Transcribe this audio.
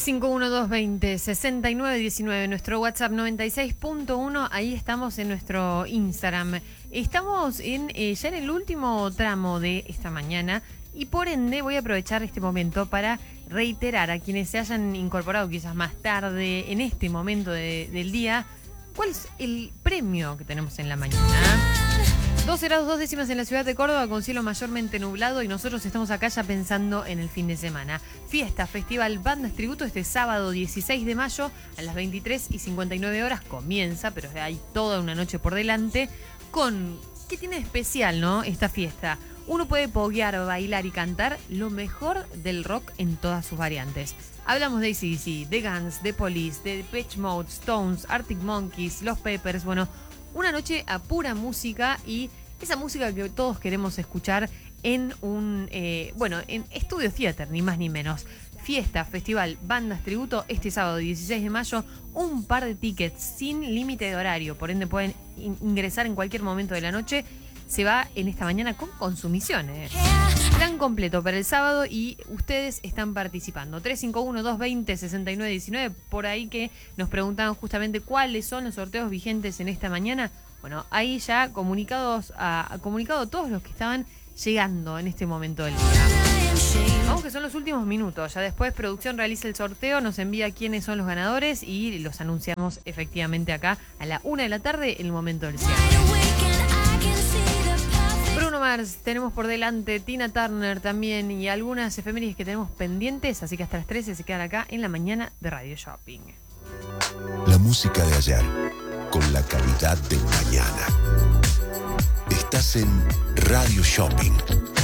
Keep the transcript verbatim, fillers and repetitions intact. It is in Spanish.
cinco uno dos veinte sesenta y nueve diecinueve, nuestro WhatsApp noventa y seis punto uno, ahí estamos en nuestro Instagram. Estamos en eh, ya en el último tramo de esta mañana y por ende voy a aprovechar este momento para reiterar a quienes se hayan incorporado quizás más tarde en este momento de, del día, cuál es el premio que tenemos en la mañana. doce grados dos décimas en la ciudad de Córdoba con cielo mayormente nublado y nosotros estamos acá ya pensando en el fin de semana. Fiesta, festival, bandas, tributo este sábado dieciséis de mayo a las veintitrés y cincuenta y nueve horas comienza, pero hay toda una noche por delante con... ¿Qué tiene de especial, no? Esta fiesta. Uno puede poguear, bailar y cantar lo mejor del rock en todas sus variantes. Hablamos de A C D C, de Guns, de Police, de Depeche Mode, Stones, Arctic Monkeys, Los Peppers, bueno... Una noche a pura música y esa música que todos queremos escuchar en un, eh, bueno, en Estudio Theater, ni más ni menos. Fiesta, festival, bandas, tributo, este sábado dieciséis de mayo, un par de tickets sin límite de horario, por ende pueden in- ingresar en cualquier momento de la noche. Se va en esta mañana con consumiciones. Plan completo para el sábado y ustedes están participando. tres cinco uno dos veinte sesenta y nueve diecinueve, por ahí que nos preguntaban justamente cuáles son los sorteos vigentes en esta mañana. Bueno, ahí ya comunicados a, comunicado a todos los que estaban llegando en este momento del día. Vamos que son los últimos minutos. Ya después producción realiza el sorteo, nos envía quiénes son los ganadores y los anunciamos efectivamente acá a la una de la tarde, el momento del cierre. Bruno Mars, tenemos por delante Tina Turner también y algunas efemérides que tenemos pendientes, así que hasta las trece se quedan acá en la mañana de Radio Shopping. La música de ayer, con la calidad del mañana. Estás en Radio Shopping.